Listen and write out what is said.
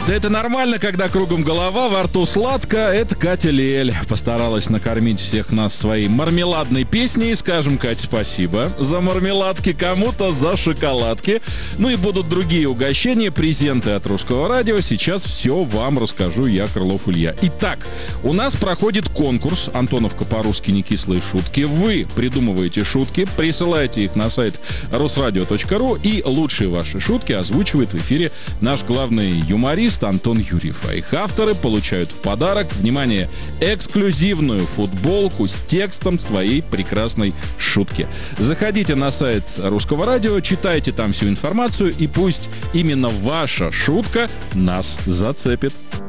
Да это нормально, когда кругом голова, во рту сладко. Это Катя Лель постаралась накормить всех нас своей мармеладной песней. Скажем, Катя, спасибо за мармеладки, кому-то за шоколадки. Ну и будут другие угощения, презенты от Русского радио. Сейчас все вам расскажу я, Крылов Илья. Итак, у нас проходит конкурс «Антоновка по-русски не кислые шутки». Вы придумываете шутки, присылаете их на сайт rusradio.ru, и лучшие ваши шутки озвучивает в эфире наш главный юморист Антон Юрьев. А их авторы получают в подарок, внимание, эксклюзивную футболку с текстом своей прекрасной шутки. Заходите на сайт Русского радио, читайте там всю информацию, и пусть именно ваша шутка нас зацепит.